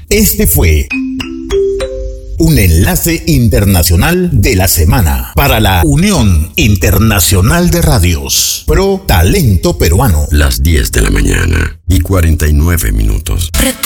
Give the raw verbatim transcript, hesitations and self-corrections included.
Este fue un enlace internacional de la semana para la Unión Internacional de Radios Pro Talento Peruano. Las diez de la mañana y cuarenta y nueve minutos.